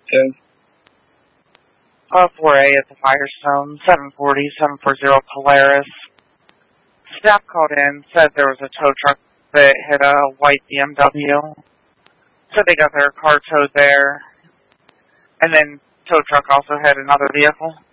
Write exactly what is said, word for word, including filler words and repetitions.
ten. Uh, four A at the Firestone, seven forty, seven forty Polaris. Staff called in, said there was a tow truck that hit a white B M W. So they got their car towed there. And then tow truck also hit another vehicle.